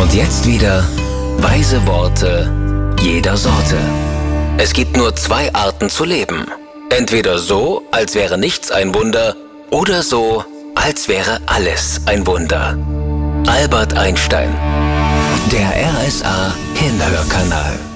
Und jetzt wieder weise Worte jeder Sorte. Es gibt nur 2 Arten zu leben. Entweder so, als wäre nichts ein Wunder, oder so, als wäre alles ein Wunder. Albert Einstein. Der RSA Kinderhörkanal.